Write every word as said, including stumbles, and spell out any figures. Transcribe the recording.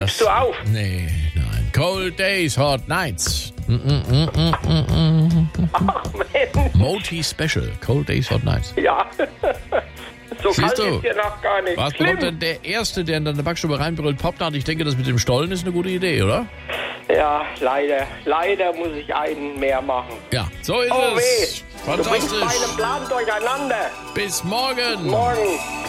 Bist du auf? Nee, nein. Cold Days, Hot Nights. Mm, mm, mm, mm, mm. Ach Mensch. Moti Special. Cold Days, Hot Nights. Ja. So Siehst kalt du? ist hier noch gar nicht. Was Schlimm. bekommt denn der Erste, der in deine Backstube reinbrüllt, Popnut? Ich denke, das mit dem Stollen ist eine gute Idee, oder? Ja, leider. Leider muss ich einen mehr machen. Ja, so ist Oh es. weh. Du bringst Fantastisch. meinen Plan durcheinander. Bis morgen. Morgen.